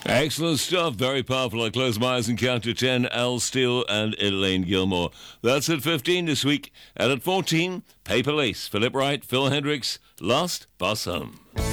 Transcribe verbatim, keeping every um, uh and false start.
Excellent stuff. Very powerful. I close my eyes and count to ten. Al Steele and Elaine Gilmore. That's at fifteen this week. And at fourteen, Paper Lace. Philip Wright, Phil Hendricks, Last Bus Home.